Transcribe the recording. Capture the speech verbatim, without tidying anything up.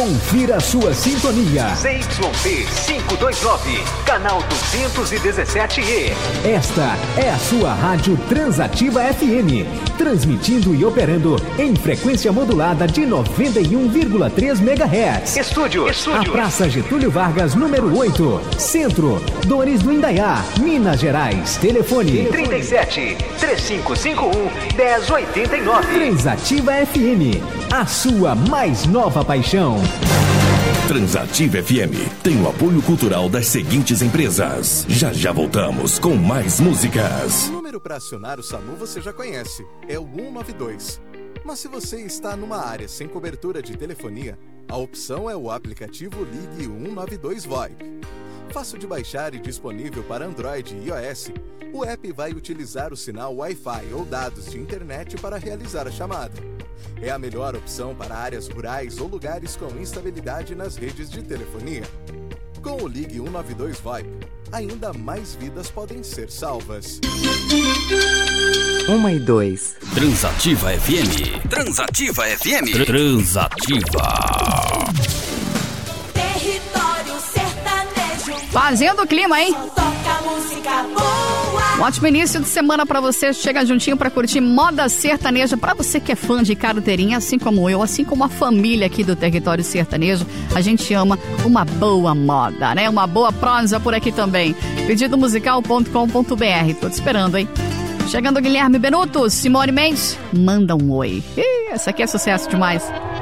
Confira a sua sintonia. Z Y P quinhentos e vinte e nove, canal duzentos e dezessete E. Esta é a sua rádio Transativa F M, transmitindo e operando em frequência modulada de noventa e um vírgula três megahertz. Estúdio, estúdio. A Praça Getúlio Vargas, número oito, Centro, Dores do Indaiá, Minas Gerais. Telefone trinta e sete, três cinco cinco um, dez oitenta e nove. Transativa F M, a sua mais nova paixão. Transativa F M tem o apoio cultural das seguintes empresas. Já já voltamos com mais músicas. O número para acionar o SAMU você já conhece, é o cento e noventa e dois. Mas se você está numa área sem cobertura de telefonia, a opção é o aplicativo Ligue cento e noventa e dois VoIP. Fácil de baixar e disponível para Android e iOS, o app vai utilizar o sinal Wi-Fi ou dados de internet para realizar a chamada. É a melhor opção para áreas rurais ou lugares com instabilidade nas redes de telefonia. Com o Ligue cento e noventa e dois VoIP, ainda mais vidas podem ser salvas. Uma e dois. Transativa F M. Transativa F M. Transativa. Território sertanejo. Fazendo o clima, hein? Só toca música boa. Um ótimo início de semana pra você. Chega juntinho pra curtir moda sertaneja. Pra você que é fã de carteirinha, assim como eu, assim como a família aqui do Território Sertanejo, a gente ama uma boa moda, né? Uma boa prosa por aqui também. pedido musical ponto com ponto b r. Tô te esperando, hein? Chegando Guilherme Benuto, Simone Mendes, manda um oi. Ih, essa aqui é sucesso demais.